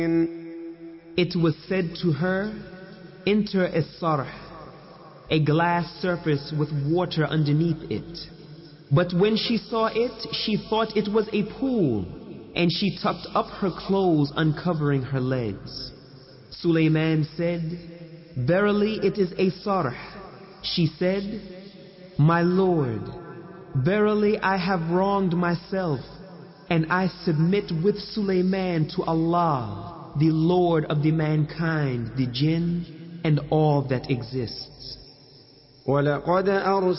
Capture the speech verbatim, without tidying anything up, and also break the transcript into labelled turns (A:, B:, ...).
A: It was said to her, enter a sarh, a glass surface with water underneath it. But when she saw it, she thought it was a pool, and she tucked up her clothes, uncovering her legs. Sulayman said, verily it is a sarh. She said, my Lord, verily I have wronged myself, and I submit with Sulayman to Allah, the Lord of the mankind, the jinn, and all that exists.